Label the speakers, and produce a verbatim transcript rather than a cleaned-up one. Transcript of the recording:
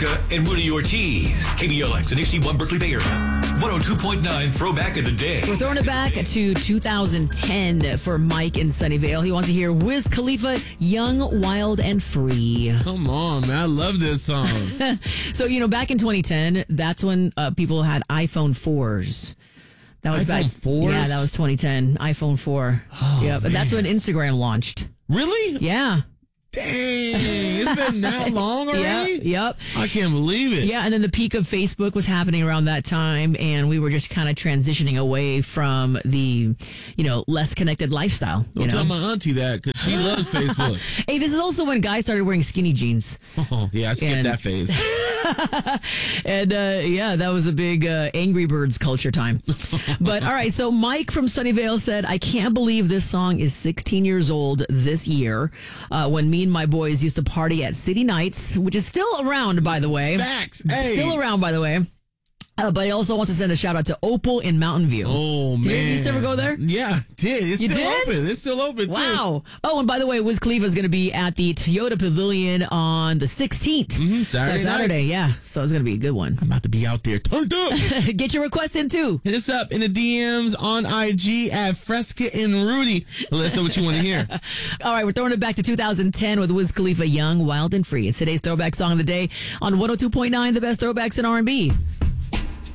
Speaker 1: And Rudy Ortiz, K B L X and H D one Berkeley Bay Area. one oh two point nine Throwback of the Day.
Speaker 2: We're throwing it back to two thousand ten for Mike in Sunnyvale. He wants to hear Wiz Khalifa, Young, Wild, and Free.
Speaker 3: Come on, man. I love this song.
Speaker 2: So, you know, back in twenty ten, that's when uh, people had iPhone fours. That was
Speaker 3: iPhone
Speaker 2: back.
Speaker 3: fours?
Speaker 2: Yeah, that was twenty ten. iPhone four.
Speaker 3: Oh,
Speaker 2: yeah, but
Speaker 3: man.
Speaker 2: that's when Instagram launched.
Speaker 3: Really?
Speaker 2: Yeah.
Speaker 3: Dang. It's been that long already?
Speaker 2: Yep, yep.
Speaker 3: I can't believe it.
Speaker 2: Yeah, and then the peak of Facebook was happening around that time, and we were just kind of transitioning away from the, you know, less connected lifestyle.
Speaker 3: Don't
Speaker 2: you know?
Speaker 3: tell my auntie that, because she loves Facebook.
Speaker 2: Hey, this is also when guys started wearing skinny jeans.
Speaker 3: Oh, yeah, I skipped
Speaker 2: And-
Speaker 3: that phase.
Speaker 2: And, uh, yeah, that was a big uh, Angry Birds culture time. But, all right, so Mike from Sunnyvale said, I can't believe this song is sixteen years old this year, uh, when me and my boys used to party at City Nights, which is still around, by the way.
Speaker 3: Facts. Hey.
Speaker 2: Still around, by the way. Uh, but he also wants to send a shout out to Opal in Mountain View.
Speaker 3: Oh, man.
Speaker 2: Did you used to ever go there?
Speaker 3: Yeah, I did. It's
Speaker 2: You
Speaker 3: still
Speaker 2: did?
Speaker 3: open. It's still open, too.
Speaker 2: Wow. Oh, and by the way, Wiz Khalifa is going to be at the Toyota Pavilion on the sixteenth.
Speaker 3: Mm-hmm, Saturday
Speaker 2: so Saturday,
Speaker 3: night.
Speaker 2: yeah. So it's going to be a good one.
Speaker 3: I'm about to be out there turned up.
Speaker 2: Get your request in, too.
Speaker 3: Hit us up in the D Ms on I G at Fresca and Rudy. Let us know what you want to hear.
Speaker 2: All right, we're throwing it back to two thousand ten with Wiz Khalifa, Young, Wild, and Free. It's today's Throwback Song of the Day on one oh two point nine, the best throwbacks in R and B.